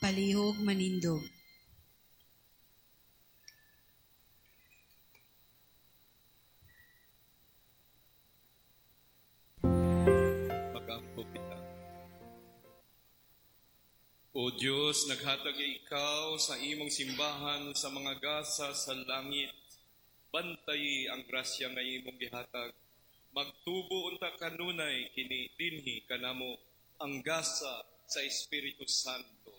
palihog manindog. O Diyos, naghatag ikaw sa imong simbahan sa mga gasa sa langit. Bantay ang grasya nga imong gihatag. Magtubo unta kanunay kini dinhi kanamo ang gasa sa Espiritu Santo.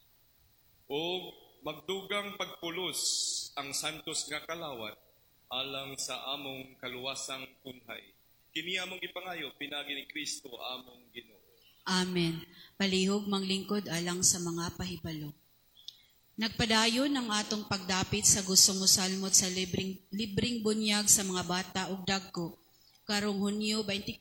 O magdugang pagpulos ang santos nga kalawat alang sa among kaluwasang tunhay. Kini among ipangayo pinagi ni Kristo among Ginoo. Amen. Palihog manglingkod alang sa mga pahibalo. Nagpadayon ang atong pagdapit sa gustong musalmot sa libreng bunyag sa mga bata ug dagko karong Hunyo 24,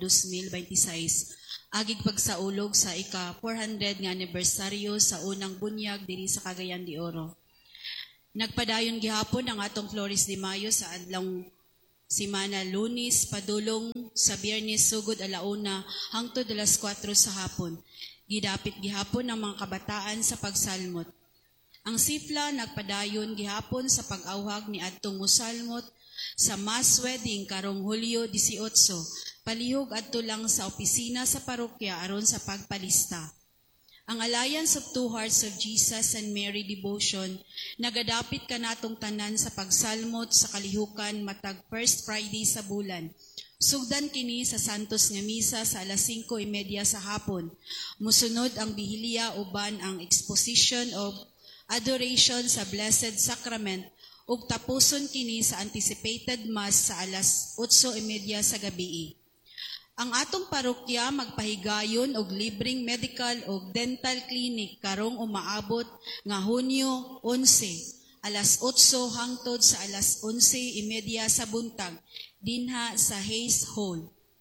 2026. Agig pagsaulog sa ika-400 nga anibersaryo sa unang bunyag diri sa Cagayan de Oro. Nagpadayon gihapon ang atong Flores de Mayo sa adlong Simana Lunes, padulong sa Biyernes sugod alauna hangtod alas 4 sa hapon. Gidapit gihapon ang mga kabataan sa pagsalmot. Ang sifla nagpadayon gihapon sa pag-awhag ni adtong musalmot sa mass wedding karong Hulyo 18. Palihog adto lang sa opisina sa parokya aron sa pagpalista. Ang Alliance of Two Hearts of Jesus and Mary Devotion nagadapit kanatong tanan sa pagsalmot sa kalihukan matag First Friday sa bulan. Sugdan kini sa Santos nga Misa sa alas 5:30 sa hapon. Musunod ang Bihilya uban ang Exposition of Adoration sa Blessed Sacrament ug tapuson kini sa Anticipated Mass sa alas 8:30 sa gabii. Ang atong parokya magpahigayon og libreng medical ug dental clinic karong umaabot nga Hunyo 11, alas 8 hangtod sa alas 11:30 sa buntag dinha sa Hayes Hall.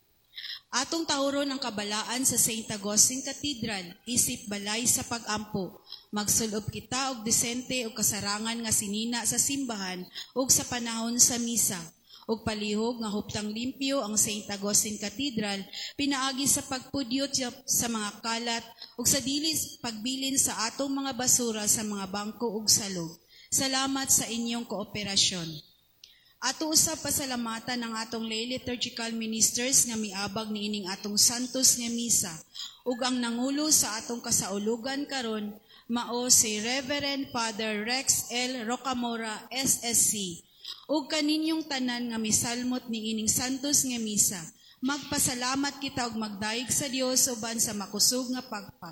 Atong tahuron ang kabalaan sa St. Agustin Cathedral isip balay sa pag-ampo. Magsulob kita og desente og kasarangan nga sinina sa simbahan ug sa panahon sa misa. Og palihog nga huptang limpyo ang St. Agustin Cathedral, pinaagi sa pagpudyot sa mga kalat ug sa dili pagbilin sa atong mga basura sa mga bangko ug salog. Salamat sa inyong kooperasyon. Ato usab pasalamatan ang atong lay liturgical ministers nga miabag niining atong santos nga misa ug ang nangulo sa atong kasaulugan karon mao si Reverend Father Rex L. Rocamora, SSC. Ug kaninyong tanan nga misalmot ni ining santos nga misa, magpasalamat kita ug magdaig sa Dios uban sa makusog nga pagpak.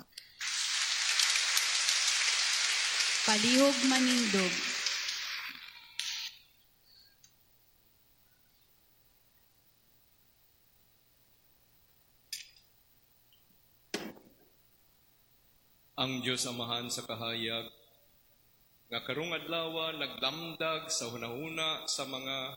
Palihog manindog. Ang Diyos Amahan sa kahayag, nga karong adlaw nagdamdag sa hunahuna sa mga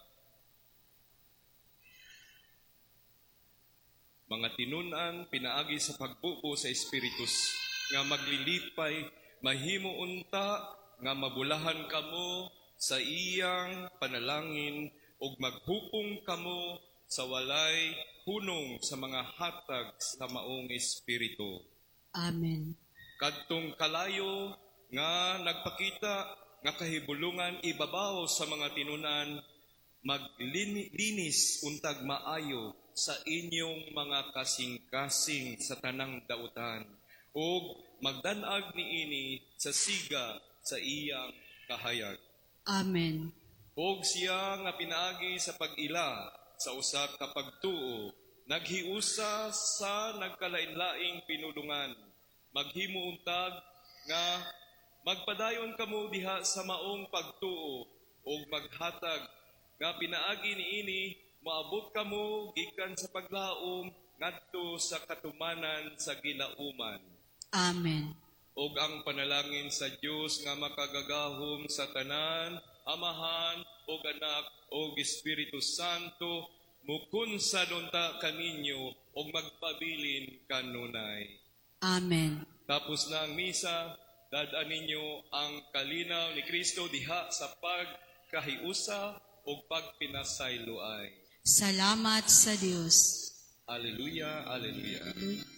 tinunan pinaagi sa pagbuo sa Espiritus nga maglilipay mahimo unta nga mabulahan kamo sa iyang panalangin ug maghupong kamo sa walay hunong sa mga hatag sa maong Espiritu. Amen. Kadtong kalayo nga nagpakita nga kahibulungan ibabaw sa mga tinunan, maglinis untag maayo sa inyong mga kasing-kasing sa tanang dautan ug magdanag niini sa siga sa iyang kahayag. Amen. Ug siya nga pinaagi sa pag-ila sa usa ka pagtuo, naghiusa sa nagkalain-laing pinulungan, maghimo untag nga magpadayon kamo diha sa maong pagtuo o maghatag nga pinaagi niini maabot kamo gikan sa paglaom ngadto sa katumanan sa gilauman. Amen. Og ang panalangin sa Dios nga makagagahom sa tanan, Amahan og Anak og Espiritu Santo, mukunsad unta kaninyo og magpabilin kanunay. Amen. Tapos na ang misa, dadaan ninyo ang kalinaw ni Kristo diha sa pagkahiusa o pagpinasayloay. Salamat sa Dios. Alleluia, alleluia.